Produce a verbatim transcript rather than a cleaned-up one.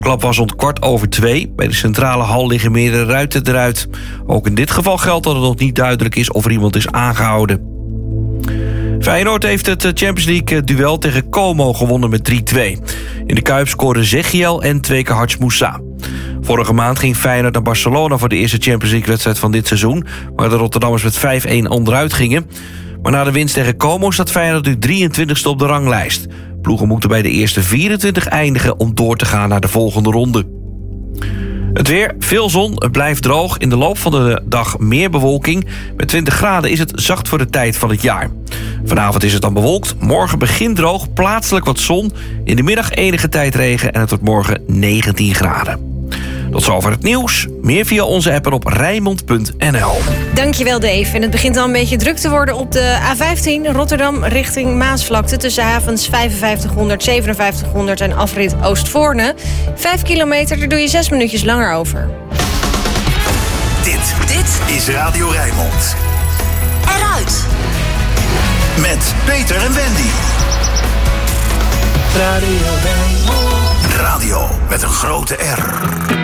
klap was rond kwart over twee. Bij de centrale hal liggen meerdere ruiten eruit. Ook in dit geval geldt dat het nog niet duidelijk is of er iemand is aangehouden. Feyenoord heeft het Champions League-duel tegen Como gewonnen met drie twee. In de Kuip scoren Zegiel en twee keer Hats Moussa. Vorige maand ging Feyenoord naar Barcelona voor de eerste Champions League-wedstrijd van dit seizoen, waar de Rotterdammers met vijf een onderuit gingen. Maar na de winst tegen Como staat Feyenoord nu drieëntwintigste op de ranglijst. Ploegen moeten bij de eerste vierentwintig eindigen om door te gaan naar de volgende ronde. Het weer, veel zon, het blijft droog. In de loop van de dag meer bewolking. Met twintig graden is het zacht voor de tijd van het jaar. Vanavond is het dan bewolkt. Morgen begint droog, plaatselijk wat zon. In de middag enige tijd regen en het wordt morgen negentien graden. Tot zover het nieuws. Meer via onze app en op Rijnmond punt n l. Dankjewel, Dave. En het begint al een beetje druk te worden op de A vijftien... Rotterdam richting Maasvlakte... tussen havens vijfenvijftighonderd, zevenenvijftighonderd en afrit Oostvoorne. Vijf kilometer, daar doe je zes minuutjes langer over. Dit, dit is Radio Rijnmond. Eruit. Met Peter en Wendy. Radio Rijnmond. Radio met een grote R.